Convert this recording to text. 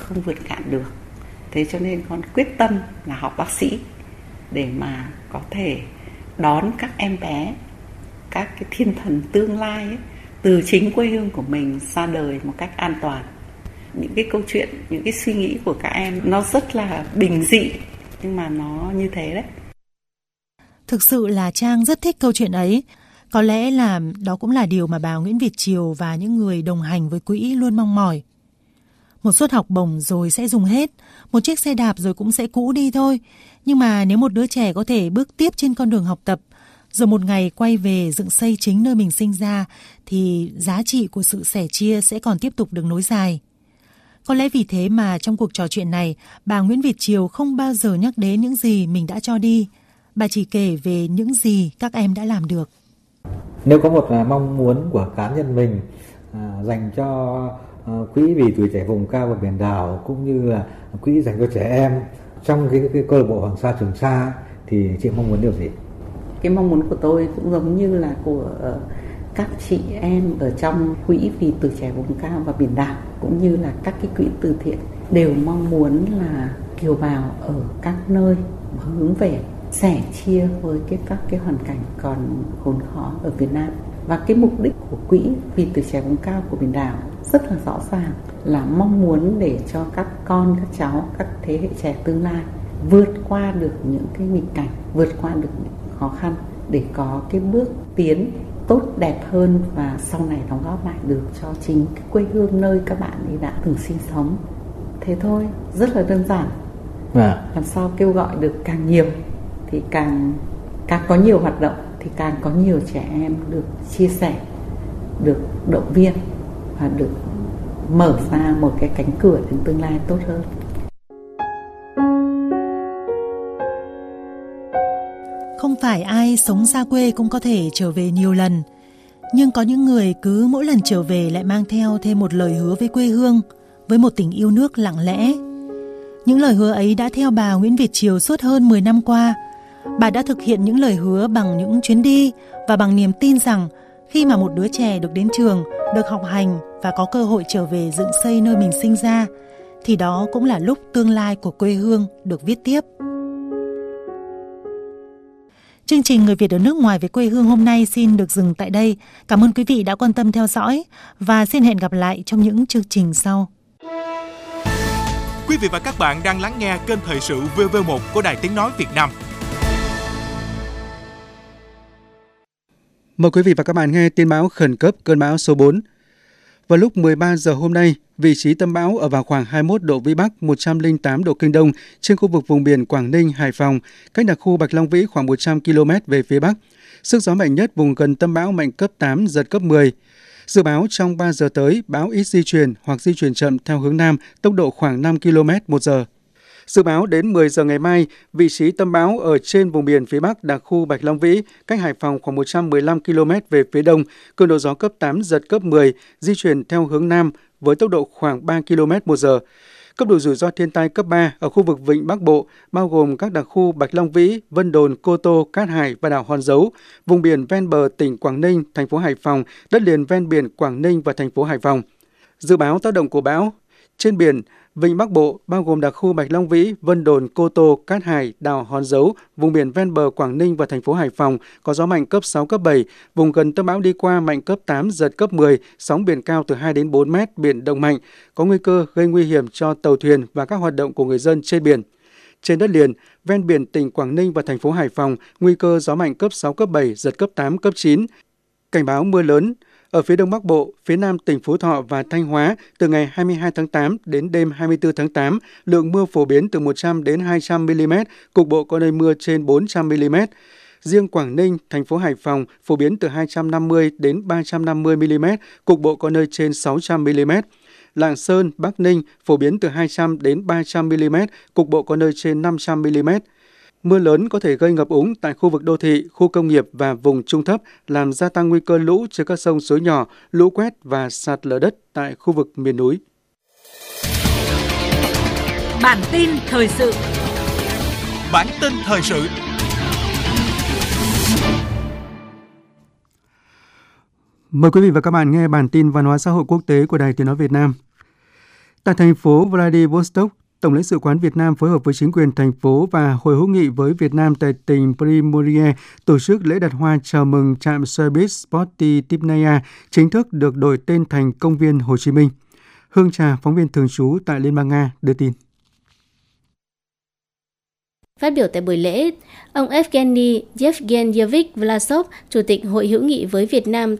không vượt cạn được. Thế cho nên con quyết tâm là học bác sĩ để mà có thể đón các em bé, các cái thiên thần tương lai ấy, từ chính quê hương của mình ra đời một cách an toàn. Những cái câu chuyện, những cái suy nghĩ của các em nó rất là bình dị, nhưng mà nó như thế đấy. Thực sự là Trang rất thích câu chuyện ấy. Có lẽ là đó cũng là điều mà bà Nguyễn Việt Triều và những người đồng hành với quỹ luôn mong mỏi. Một suất học bổng rồi sẽ dùng hết, một chiếc xe đạp rồi cũng sẽ cũ đi thôi. Nhưng mà nếu một đứa trẻ có thể bước tiếp trên con đường học tập, rồi một ngày quay về dựng xây chính nơi mình sinh ra, thì giá trị của sự sẻ chia sẽ còn tiếp tục được nối dài. Có lẽ vì thế mà trong cuộc trò chuyện này, bà Nguyễn Việt Triều không bao giờ nhắc đến những gì mình đã cho đi. Bà chỉ kể về những gì các em đã làm được. Nếu có một mong muốn của cá nhân mình dành cho quỹ vì tuổi trẻ vùng cao và biển đảo, cũng như là quỹ dành cho trẻ em trong cái câu lạc bộ Hoàng Sa Trường Sa, thì chị mong muốn điều gì? Cái mong muốn của tôi cũng giống như là của các chị em ở trong quỹ vì tuổi trẻ vùng cao và biển đảo, cũng như là các cái quỹ từ thiện, đều mong muốn là kiều bào ở các nơi hướng về sẻ chia với các cái hoàn cảnh còn khốn khó ở Việt Nam. Và cái mục đích của quỹ vì tuổi trẻ vùng cao của biển đảo rất là rõ ràng, là mong muốn để cho các con, các cháu, các thế hệ trẻ tương lai vượt qua được những cái nghịch cảnh, vượt qua được những khó khăn để có cái bước tiến tốt đẹp hơn, và sau này đóng góp lại được cho chính cái quê hương nơi các bạn ấy đã từng sinh sống. Thế thôi, rất là đơn giản. Làm sao kêu gọi được càng nhiều thì càng có nhiều hoạt động thì càng có nhiều trẻ em được chia sẻ, được động viên và được mở ra một cái cánh cửa đến tương lai tốt hơn. Không phải ai sống xa quê cũng có thể trở về nhiều lần, nhưng có những người cứ mỗi lần trở về lại mang theo thêm một lời hứa với quê hương, với một tình yêu nước lặng lẽ. Những lời hứa ấy đã theo bà Nguyễn Việt Triều suốt hơn 10 năm qua. Bà đã thực hiện những lời hứa bằng những chuyến đi và bằng niềm tin rằng khi mà một đứa trẻ được đến trường, được học hành và có cơ hội trở về dựng xây nơi mình sinh ra, thì đó cũng là lúc tương lai của quê hương được viết tiếp. Chương trình Người Việt ở nước ngoài với quê hương hôm nay xin được dừng tại đây. Cảm ơn quý vị đã quan tâm theo dõi và xin hẹn gặp lại trong những chương trình sau. Quý vị và các bạn đang lắng nghe kênh Thời sự VV1 của Đài Tiếng Nói Việt Nam. Mời quý vị và các bạn nghe tin báo khẩn cấp cơn bão số 4. Vào lúc 13 giờ hôm nay, vị trí tâm bão ở vào khoảng 21 độ Vĩ Bắc, 108 độ Kinh Đông trên khu vực vùng biển Quảng Ninh, Hải Phòng, cách đặc khu Bạch Long Vĩ khoảng 100 km về phía Bắc. Sức gió mạnh nhất vùng gần tâm bão mạnh cấp 8, giật cấp 10. Dự báo trong 3 giờ tới, bão ít di chuyển hoặc di chuyển chậm theo hướng Nam, tốc độ khoảng 5 km/h. Dự báo đến 10 giờ ngày mai, vị trí tâm bão ở trên vùng biển phía Bắc đặc khu Bạch Long Vĩ, cách Hải Phòng khoảng 115 km về phía Đông, cường độ gió cấp 8, giật cấp 10, di chuyển theo hướng Nam với tốc độ khoảng 3 km/h. Cấp độ rủi ro thiên tai cấp 3 ở khu vực Vịnh Bắc Bộ, bao gồm các đặc khu Bạch Long Vĩ, Vân Đồn, Cô Tô, Cát Hải và đảo Hòn Dấu, vùng biển ven bờ tỉnh Quảng Ninh, thành phố Hải Phòng, đất liền ven biển Quảng Ninh và thành phố Hải Phòng. Dự báo tác động của bão trên biển, Vịnh Bắc Bộ bao gồm đặc khu Bạch Long Vĩ, Vân Đồn, Cô Tô, Cát Hải, đảo Hòn Dấu, vùng biển ven bờ Quảng Ninh và thành phố Hải Phòng có gió mạnh cấp 6, cấp 7, vùng gần tâm bão đi qua mạnh cấp 8, giật cấp 10, sóng biển cao từ 2 đến 4 mét, biển động mạnh, có nguy cơ gây nguy hiểm cho tàu thuyền và các hoạt động của người dân trên biển. Trên đất liền, ven biển tỉnh Quảng Ninh và thành phố Hải Phòng, nguy cơ gió mạnh cấp 6, cấp 7, giật cấp 8, cấp 9. Cảnh báo mưa lớn. Ở phía Đông Bắc Bộ, phía Nam tỉnh Phú Thọ và Thanh Hóa, từ ngày 22 tháng 8 đến đêm 24 tháng 8, lượng mưa phổ biến từ 100 đến 200 mm, cục bộ có nơi mưa trên 400 mm. Riêng Quảng Ninh, thành phố Hải Phòng phổ biến từ 250 đến 350 mm, cục bộ có nơi trên 600 mm. Lạng Sơn, Bắc Ninh phổ biến từ 200 đến 300 mm, cục bộ có nơi trên 500 mm. Mưa lớn có thể gây ngập úng tại khu vực đô thị, khu công nghiệp và vùng trung thấp, làm gia tăng nguy cơ lũ trên các sông suối nhỏ, lũ quét và sạt lở đất tại khu vực miền núi. Bản tin thời sự. Bản tin thời sự. Mời quý vị và các bạn nghe bản tin văn hóa xã hội quốc tế của Đài Tiếng nói Việt Nam. Tại thành phố Vladivostok, Tổng lãnh sự quán Việt Nam phối hợp với chính quyền thành phố và Hội hữu nghị với Việt Nam tại tỉnh Primorie tổ chức lễ đặt hoa chào mừng trạm xe buýt Sportivnaya chính thức được đổi tên thành Công viên Hồ Chí Minh. Hương Trà, phóng viên thường trú tại Liên bang Nga, đưa tin. Phát biểu tại buổi lễ, ông Evgeny Yevgenyevich Vlasov, Chủ tịch Hội hữu nghị với Việt Nam